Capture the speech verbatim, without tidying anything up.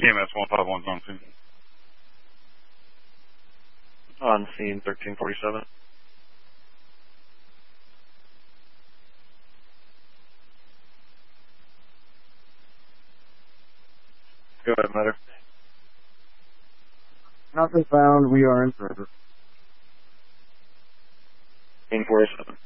E M S one five one's on scene. On scene thirteen forty-seven. Go ahead, Matter. Nothing found. We are in service. Scene forty-seven.